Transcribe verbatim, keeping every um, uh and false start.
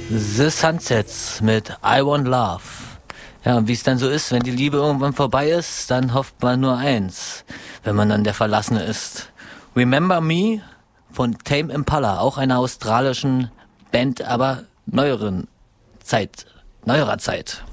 The Sunsets mit I Want Love. Ja, und wie es dann so ist, wenn die Liebe irgendwann vorbei ist, dann hofft man nur eins, wenn man dann der Verlassene ist. Remember Me von Tame Impala, auch einer australischen Band, aber neueren Zeit, neuerer Zeit.